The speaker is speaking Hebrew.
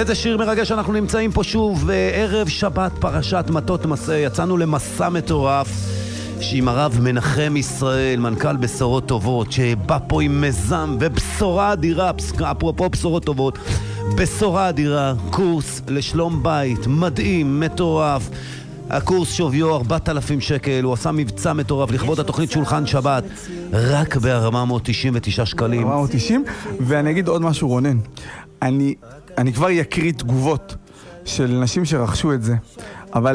איזה שיר מרגש, אנחנו נמצאים פה שוב ערב שבת פרשת מטות מסע. יצאנו למסע מטורף שעם הרב מנחם ישראל, מנכ"ל בשורות טובות, שבא פה עם מזם ובשורה אדירה. אפרופו בשורות טובות, בשורה אדירה, קורס לשלום בית מדהים, מטורף. הקורס שוויו 4,000 שקל, הוא עשה מבצע מטורף לכבוד התוכנית שולחן שבת, רק ב-499 שקלים. 490, ואני אגיד עוד משהו, רונן. אני כבר יקריא תגובות של נשים שרכשו את זה.